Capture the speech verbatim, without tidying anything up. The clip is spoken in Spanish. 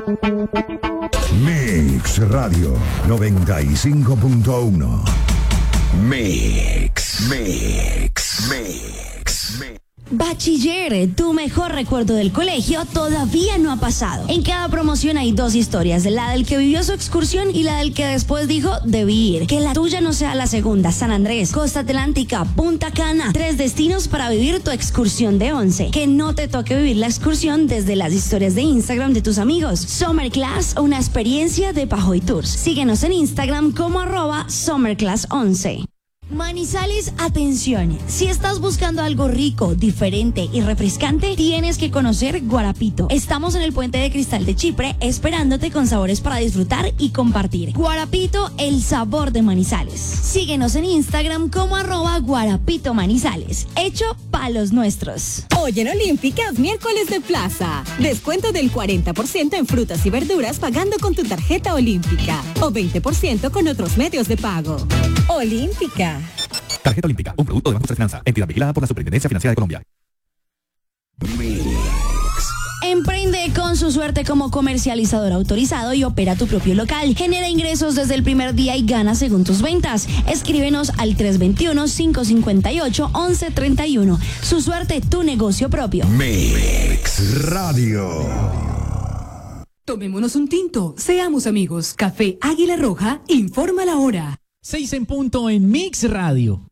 Mix Radio noventa y cinco punto uno. Mix, Mix, Mix, Mix. Bachiller, tu mejor recuerdo del colegio todavía no ha pasado. En cada promoción hay dos historias, la del que vivió su excursión y la del que después dijo debí ir. Que la tuya no sea la segunda. San Andrés, Costa Atlántica, Punta Cana, tres destinos para vivir tu excursión de once. Que no te toque vivir la excursión desde las historias de Instagram de tus amigos. Summer Class, una experiencia de Pajoy Tours. Síguenos en Instagram como arroba Summerclass once. Manizales, atención, si estás buscando algo rico, diferente y refrescante, tienes que conocer Guarapito. Estamos en el Puente de Cristal de Chipre, esperándote con sabores para disfrutar y compartir. Guarapito, el sabor de Manizales. Síguenos en Instagram como arroba Guarapito Manizales, hecho pa' los nuestros. Hoy en Olímpica es miércoles de plaza. Descuento del cuarenta por ciento en frutas y verduras pagando con tu tarjeta Olímpica o veinte por ciento con otros medios de pago. Olímpica. Tarjeta Olímpica, un producto de Banco de Finanza, entidad vigilada por la Superintendencia Financiera de Colombia. Mix. Emprende con su suerte como comercializador autorizado y opera tu propio local. Genera ingresos desde el primer día y gana según tus ventas. Escríbenos al tres dos uno, cinco cinco ocho, once treinta y uno. Su suerte, tu negocio propio. Mix Radio. Tomémonos un tinto, seamos amigos. Café Águila Roja informa la hora. Seis en punto en Mix Radio.